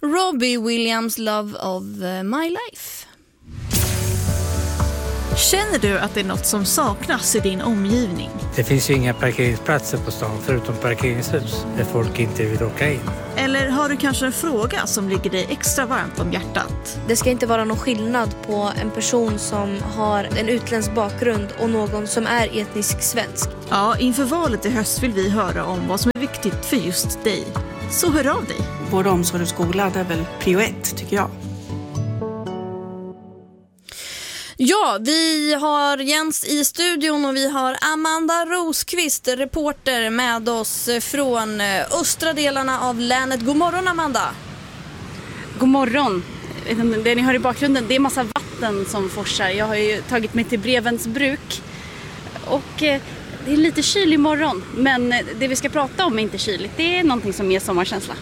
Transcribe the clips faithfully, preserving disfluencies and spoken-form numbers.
Robbie Williams, Love of My Life. Känner du att det är något som saknas i din omgivning? Det finns ju inga parkeringsplatser på stan förutom parkeringshus där folk inte vill åka in. Eller har du kanske en fråga som ligger dig extra varmt om hjärtat? Det ska inte vara någon skillnad på en person som har en utländsk bakgrund och någon som är etnisk svensk. Ja, inför valet i höst vill vi höra om vad som är viktigt för just dig. Så hör av dig. Vård, omsorg och skola, det är väl prio ett, tycker jag. Ja, vi har Jens i studion och vi har Amanda Rosqvist, reporter, med oss från östra delarna av länet. God morgon, Amanda. God morgon. Det ni hör i bakgrunden, det är massa vatten som forsar. Jag har ju tagit mig till Brevens bruk och det är lite kylig morgon. Men det vi ska prata om är inte kyligt, det är någonting som ger sommarkänsla.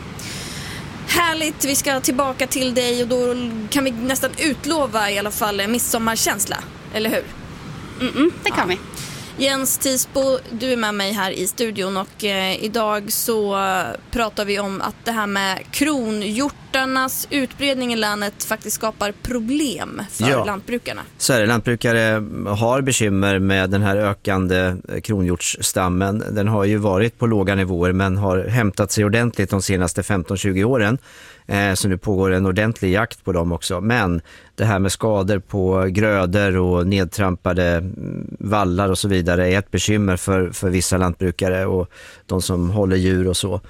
Härligt, vi ska tillbaka till dig och då kan vi nästan utlova i alla fall en midsommarkänsla, eller hur? Mm-mm, det kan ja. vi. Jens Tisbo, du är med mig här i studion och eh, idag så pratar vi om att det här med kronhjortarnas utbredning i länet faktiskt skapar problem för ja. lantbrukarna. Så är det, lantbrukare har bekymmer med den här ökande kronhjortsstammen. Den har ju varit på låga nivåer men har hämtat sig ordentligt de senaste femton till tjugo åren. Så nu pågår en ordentlig jakt på dem också. Men det här med skador på grödor och nedtrampade vallar och så vidare är ett bekymmer för, för vissa lantbrukare och de som håller djur och så.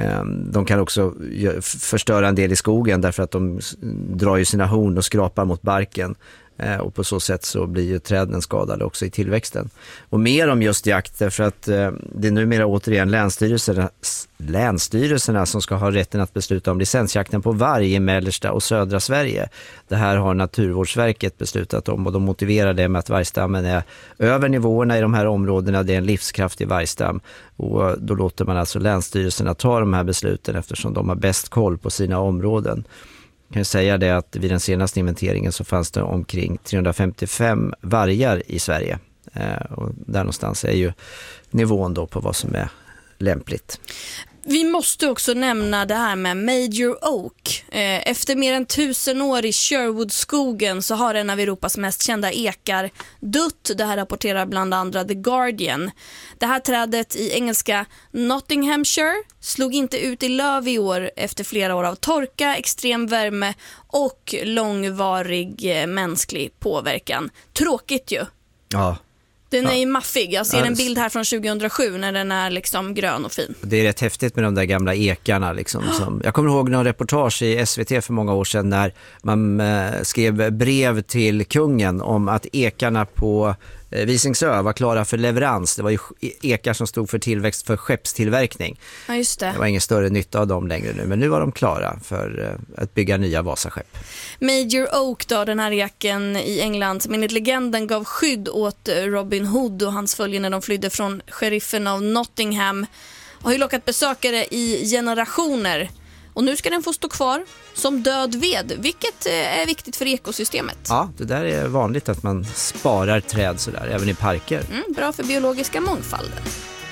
De kan också förstöra en del i skogen därför att de drar ju sina horn och skrapar mot barken. Och på så sätt så blir ju träden skadade också i tillväxten. Och mer om just jakt därför att det är numera återigen länsstyrelserna, länsstyrelserna som ska ha rätten att besluta om licensjakten på varg i mellersta och södra Sverige. Det här har Naturvårdsverket beslutat om och de motiverar det med att vargstammen är över nivåerna i de här områdena. Det är en livskraftig vargstam och då låter man alltså länsstyrelserna ta de här besluten eftersom de har bäst koll på sina områden. Jag kan säga det att vid den senaste inventeringen så fanns det omkring trehundrafemtiofem vargar i Sverige. Eh, och där någonstans är ju nivån då på vad som är lämpligt. Vi måste också nämna det här med Major Oak. Efter mer än tusen år i Sherwoodskogen så har en av Europas mest kända ekar dött. Det här rapporterar bland andra The Guardian. Det här trädet i engelska Nottinghamshire slog inte ut i löv i år efter flera år av torka, extrem värme och långvarig mänsklig påverkan. Tråkigt ju. Ja. Den är ja. ju maffig. Jag ser ja. en bild här från tjugohundrasju när den är liksom grön och fin. Det är rätt häftigt med de där gamla ekarna. Liksom, som, jag kommer ihåg någon reportage i S V T för många år sedan när man eh, skrev brev till kungen om att ekarna på eh, Visingsö var klara för leverans. Det var ju ekar som stod för tillväxt för skeppstillverkning. Ja, just det. Det var ingen större nytta av dem längre nu, men nu var de klara för eh, att bygga nya Vasaskepp. Major Oak då, den här jacken i England som enligt legenden gav skydd åt Robin Hood och hans följe när de flydde från sheriffen av Nottingham, har ju lockat besökare i generationer. Och nu ska den få stå kvar som död ved, vilket är viktigt för ekosystemet. Ja, det där är vanligt att man sparar träd sådär, även i parker. Mm, bra för biologiska mångfalden.